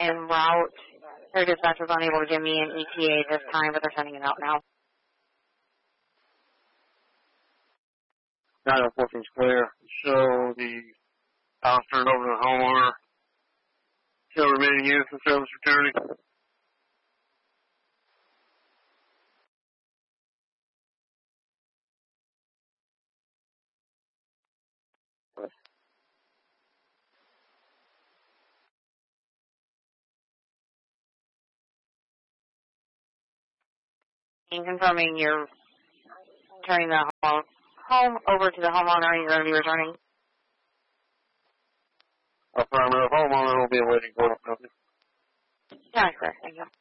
en route. Their dispatch was unable to give me an ETA this time, but they're sending it out now. 914 is clear. Show the house turned over to the homeowner. Show remaining units in service returning. And confirming you're turning the home over to the homeowner, you're going to be returning. Affirmative. Homeowner will be awaiting court. Yeah, correct. Thank you.